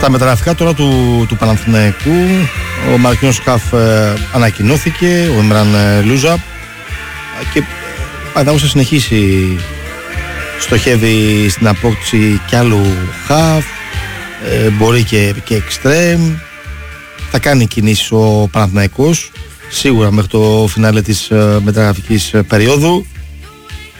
Στα μεταγραφικά τώρα του Παναθηναϊκού, ο Μαρκίνος Χαφ ανακοινώθηκε, ο Εμραν Λούζα, και Παναθηναϊκός θα συνεχίσει, στοχεύει στην απόκτηση κι άλλου Χαφ, μπορεί και εξτρέμ. Θα κάνει κινήσεις ο Παναθηναϊκός σίγουρα μέχρι το φινάλε της μεταγραφικής περίοδου.